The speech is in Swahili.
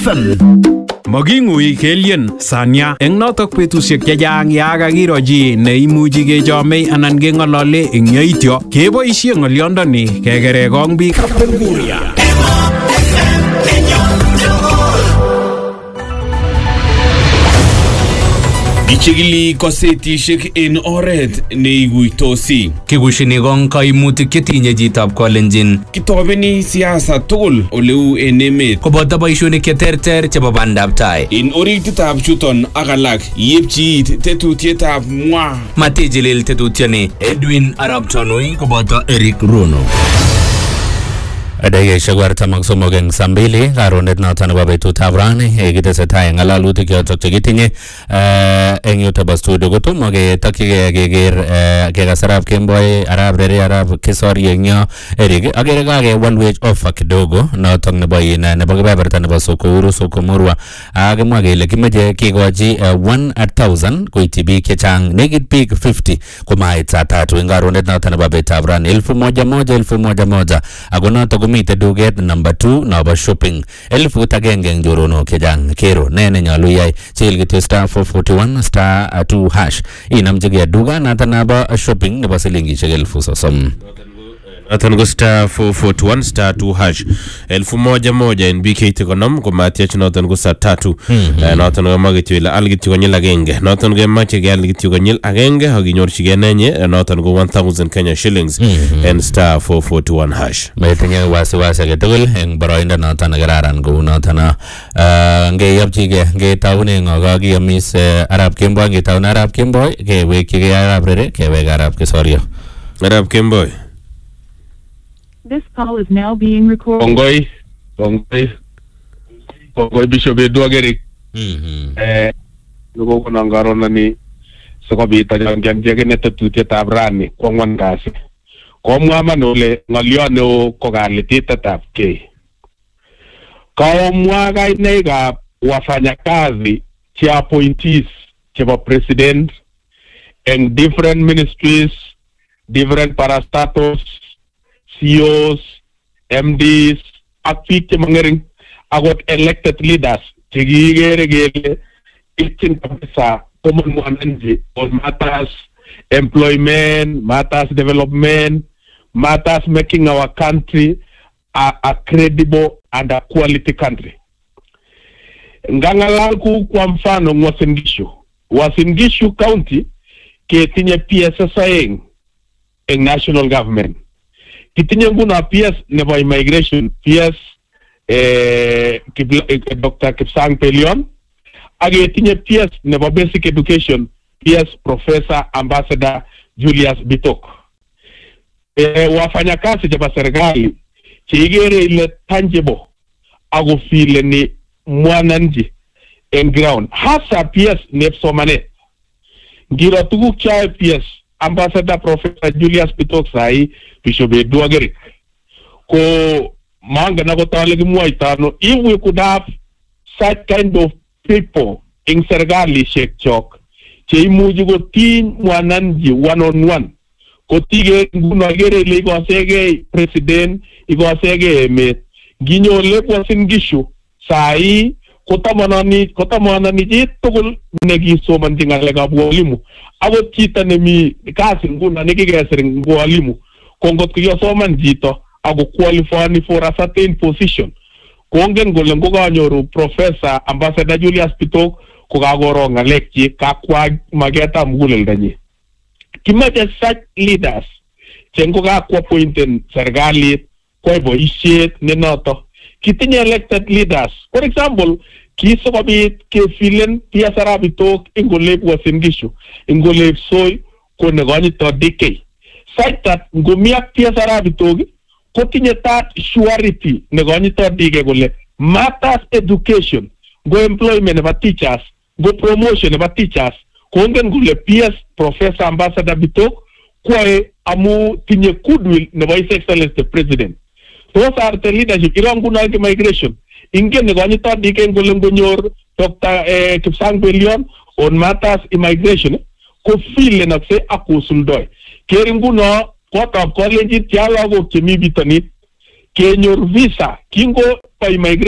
FM. Magingui kelien sanya eng notok betusiek chechang ya kakiro chi neimuchi kechomei anan keng'olole eng yaityo keboisie ng'olyondoni kekere kong biik Kapenguria. Ichigili kosetishek en oret neiguitosi. Kikushini kong kaimutik chetinye chitab Kalenjin. Kitobeni siasa tugul oleu en emet. Koboto boisionik cheterter chebo bandab tai. En orititab chuton ak alak yepchi it tetutietab mwa. Matijilil tetutioni Edwin Arap Tonui koboto Eric Rono. Dakikaishek 43 eng saa 2 karonet noto nebo betutab rani kitesetai ng'alalutik chotok chekitinye eng yutobo studio kotomo ketokyigei keker kekas Arap Kemboi, Arap Rere, Arap Kisori eng yo Eric akere kakewalwech offer kidogo notok nebo kebeberta nebo Soko Murwa akimwa kele kimeche kikochi 1,000 koityi biik chechang nekit biik 50 komait saa 3 eng karonet noto nebo betutab rani 1,100 ako notok mite duket number 2 nebo shopping 1,000 eng joronok chechang kero ne nenyolu iyai chil kityo *441*2# inamchigei duka noto nebo shopping nebo silingishek 30,000. Noton ko *441*2# 1,100 en BK konom komatiach noton ko saa 3 noton ko magityo ile al kityo konyil agenge noton ko mache keal kityo konyil agenge ak inyorchigei nenye noton ko 1,000 Kenya shillings en *441#. Metinye wasiwasi age tugul eng boroindo noton nekararan kou noton ngeyopchigei ngetaune ng'okakiyomis Arap Kemboi ngetaune Arap Kemboi kewekyigei Arap Rere kewek Arap Kisorio. Arap Kemboi. This call is now being recorded. Kongoi Bishop Edward Eric. Nuko kuna ngarona ni sikobit ajangjanjege netetutietab rani kwangwan kasi. Komwa ole ng'olyo neo ko kalitetab kei. Komwa kainaikab wafanyakazi che appointees chebo president eng different ministries, different parastatos, CEOs, MDs, ak biik chemang'ering akot elected leaders chekikere kele itchin kabisa common mwananchi on matters employment, matters development, matters making our country a credible and a quality country. Ngangalal ku kwa mfano Uasin Gishu County ketinye PSS eng national government. Kitinye nguno PS nebo immigration, PS Dr. Kipsang Pelion, ak ketinye PS nebo basic education, PS Professor Ambassador Julius Bitok. Wafanyakazi chebo serikali cheigere ile tangible ako feel ni mwananchi en ground, hasa PS nep somanet. Ngiro tuguk cha PS Ambassador Professor Julius Bitok sai Bishop Edward Eric. Ko manga na kotale kimwaitano, if we could have such kind of people in serikali shekchok che imuji ko tin mwananchi one on one kotige nguno gere ile ikosege president ikosege emet ginyole Uasin Gishu sai kotamanani chi tugul nekisomanchi ng'alekab walimu akot chito nemi kasi nguno nekikesir walimu kongot kiyosoman chito ako qualify for a certain position kongen kole ngokanyoru Professor Ambassador Julius Bitok kokakoro ng'alekchi kakwa maketab muguleldanyi. Kimache such leaders che ngokakwa appointen serikalit koyai boisiet ne noto. Kitinye elected leaders, for example kisikobit kefilen PS Arap Bitok ingolep Uasin Gishu, ingolep Soi ko nekonyito DK. Such that ngomi ak PS Arap Bitok kotinye that surety nekonyito DK kole matters education, go employment nebo teachers, go promotion nebo teachers, kongen kole PS Professor Ambassador Bitok kwae amu tinye goodwill nebo His Excellency the President. Those are the leadership. Iranguna migration. Ingen nekonyito DK kole ngonyor Dr. Kipsang Pelion on matters immigration ko feel lenakse akusuldoi. Keri nguno kotab Kalenjin tialagok chemi bitonit kenyor visa kingo pa immigration